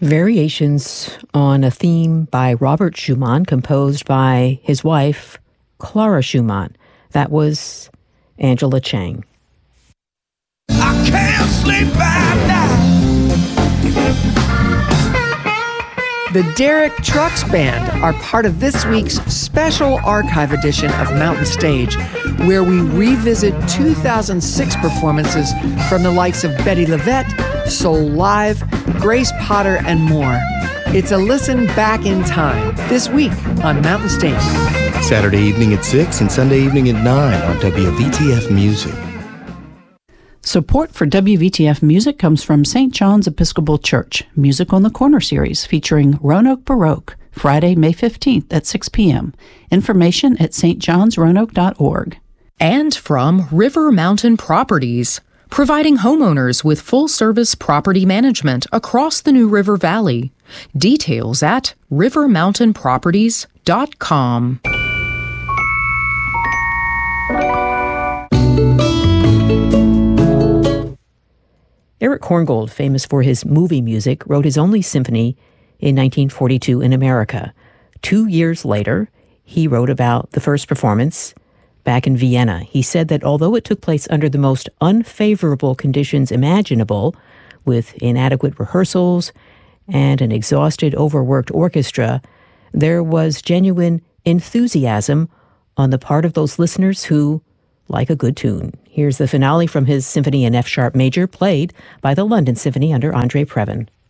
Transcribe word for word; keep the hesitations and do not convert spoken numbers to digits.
Variations on a theme by Robert Schumann, composed by his wife, Clara Schumann. That was Angela Chang. I can't sleep at night. The Derek Trucks Band are part of this week's special archive edition of Mountain Stage, where we revisit two thousand six performances from the likes of Bettye LaVette, Soul Live, Grace Potter, and more. It's a listen back in time this week on Mountain Stage. Saturday evening at six and Sunday evening at nine on W V T F Music. Support for W V T F Music comes from Saint John's Episcopal Church, Music on the Corner series featuring Roanoke Baroque, Friday, May fifteenth at six p.m. Information at s t johns roanoke dot org. And from River Mountain Properties, providing homeowners with full-service property management across the New River Valley. Details at river mountain properties dot com. Eric Korngold, famous for his movie music, wrote his only symphony in nineteen forty-two in America. Two years later, he wrote about the first performance back in Vienna. He said that although it took place under the most unfavorable conditions imaginable, with inadequate rehearsals and an exhausted, overworked orchestra, there was genuine enthusiasm on the part of those listeners who like a good tune. Here's the finale from his symphony in F-sharp major, played by the London Symphony under Andre Previn.